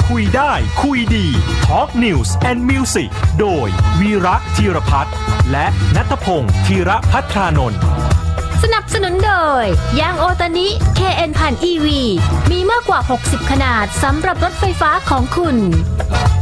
คุยได้คุยดี Talk News and Music โดยวีระธีรพัฒน์และณัฐพงศ์ธีรภัทรานนท์สนับสนุนโดยยางโอตานิ KN1000 EV มีมากกว่า60ขนาดสำหรับรถไฟฟ้าของคุณ